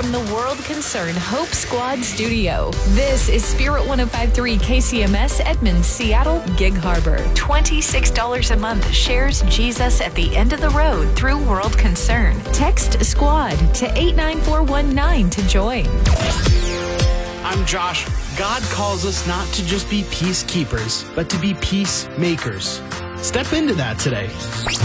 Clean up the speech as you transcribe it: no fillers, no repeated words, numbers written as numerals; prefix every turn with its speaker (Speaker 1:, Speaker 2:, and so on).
Speaker 1: from the World Concern Hope Squad studio. This is Spirit 105.3 KCMS, Edmonds, Seattle, Gig Harbor. $26 a month shares Jesus at the end of the road through World Concern. Text SQUAD to 89419 to join.
Speaker 2: I'm Josh. God calls us not to just be peacekeepers, but to be peacemakers. Step into that today.